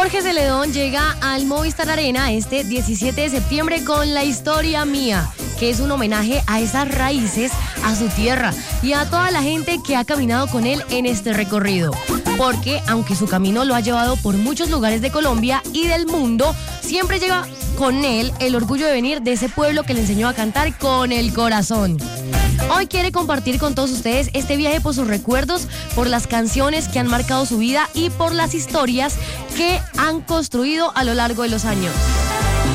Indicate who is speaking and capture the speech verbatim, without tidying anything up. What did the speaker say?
Speaker 1: Jorge Celedón llega al Movistar Arena este diecisiete de septiembre con La Historia Mía, que es un homenaje a esas raíces, a su tierra y a toda la gente que ha caminado con él en este recorrido. Porque aunque su camino lo ha llevado por muchos lugares de Colombia y del mundo, siempre lleva con él el orgullo de venir de ese pueblo que le enseñó a cantar con el corazón. Hoy quiere compartir con todos ustedes este viaje por sus recuerdos, por las canciones que han marcado su vida y por las historias que han construido a lo largo de los años.